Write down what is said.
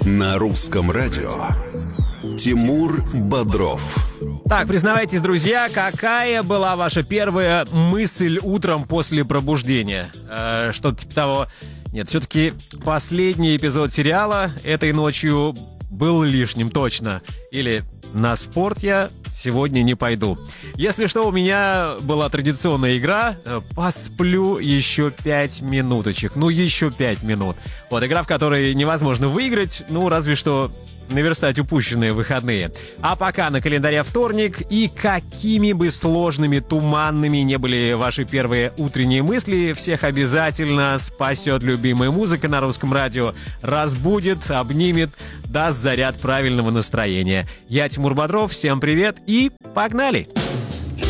На русском радио Тимур Бодров. Так, признавайтесь, друзья, какая была ваша первая мысль утром после пробуждения? Что-то типа того. Нет, все-таки последний эпизод сериала этой ночью был лишним, точно. Или на спорт я сегодня не пойду. Если что, у меня была традиционная игра. Посплю еще 5 минуточек. Ну, еще 5 минут. Вот, игра, в которой невозможно выиграть, ну, разве что наверстать упущенные выходные. А пока на календаре вторник, и какими бы сложными, туманными не были ваши первые утренние мысли, всех обязательно спасет любимая музыка на русском радио, разбудит, обнимет, даст заряд правильного настроения. Я Тимур Бодров, всем привет и погнали!